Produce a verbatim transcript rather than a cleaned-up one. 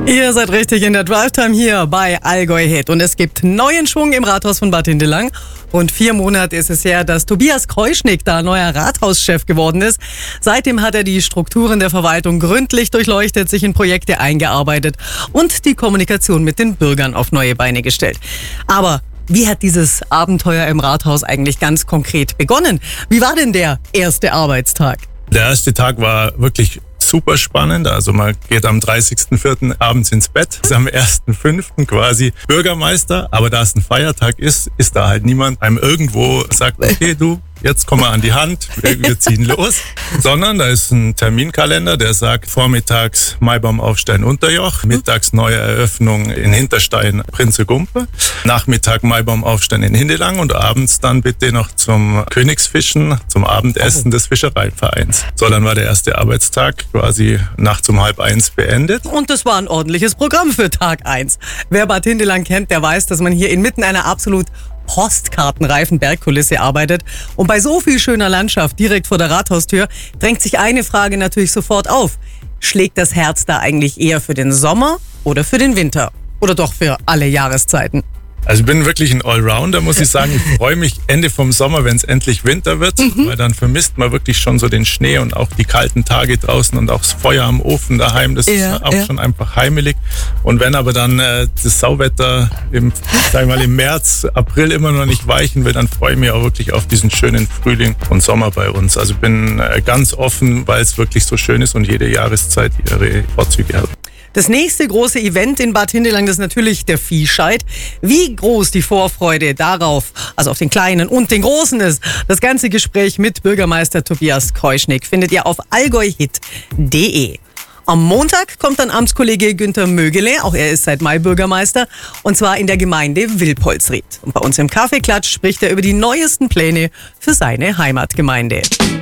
Ihr seid richtig in der Drive-Time hier bei Allgäu Hit und es gibt neuen Schwung im Rathaus von Bad Hindelang. Rund vier Monate ist es her, dass Tobias Kreuschnick da neuer Rathauschef geworden ist. Seitdem hat er die Strukturen der Verwaltung gründlich durchleuchtet, sich in Projekte eingearbeitet und die Kommunikation mit den Bürgern auf neue Beine gestellt. Aber wie hat dieses Abenteuer im Rathaus eigentlich ganz konkret begonnen? Wie war denn der erste Arbeitstag? Der erste Tag war wirklich super spannend. Also man geht am dreißigsten vierten abends ins Bett, ist am ersten fünften quasi Bürgermeister. Aber da es ein Feiertag ist, ist da halt niemand einem irgendwo sagt, okay, du, jetzt komm mal an die Hand, wir, wir ziehen los. Sondern da ist ein Terminkalender, der sagt vormittags Maibaum Aufstein Unterjoch, mittags neue Eröffnung in Hinterstein Prinze Gumpe, Nachmittag Maibaum Aufstein in Hindelang und abends dann bitte noch zum Königsfischen, zum Abendessen oh. des Fischereivereins. So, dann war der erste Arbeitstag quasi nachts um halb eins beendet. Und das war ein ordentliches Programm für Tag eins. Wer Bad Hindelang kennt, der weiß, dass man hier inmitten einer absolut postkartenreifen Bergkulisse arbeitet. Und bei so viel schöner Landschaft direkt vor der Rathaustür drängt sich eine Frage natürlich sofort auf. Schlägt das Herz da eigentlich eher für den Sommer oder für den Winter? Oder doch für alle Jahreszeiten? Also ich bin wirklich ein Allrounder, muss ich sagen. Ich freue mich Ende vom Sommer, wenn es endlich Winter wird, mhm. weil dann vermisst man wirklich schon so den Schnee und auch die kalten Tage draußen und auch das Feuer am Ofen daheim. Das ja, ist auch ja. schon einfach heimelig. Und wenn aber dann äh, das Sauwetter im, sag ich mal, im März, April immer noch nicht weichen will, dann freue ich mich auch wirklich auf diesen schönen Frühling und Sommer bei uns. Also ich bin äh, ganz offen, weil es wirklich so schön ist und jede Jahreszeit ihre Vorzüge hat. Das nächste große Event in Bad Hindelang ist natürlich der Viehscheid. Wie groß die Vorfreude darauf, also auf den kleinen und den großen ist, das ganze Gespräch mit Bürgermeister Tobias Kreuschnick findet ihr auf allgäuhit punkt de. Am Montag kommt dann Amtskollege Günther Mögele, auch er ist seit Mai Bürgermeister, und zwar in der Gemeinde Wilpolsried. Und bei uns im Kaffeeklatsch spricht er über die neuesten Pläne für seine Heimatgemeinde.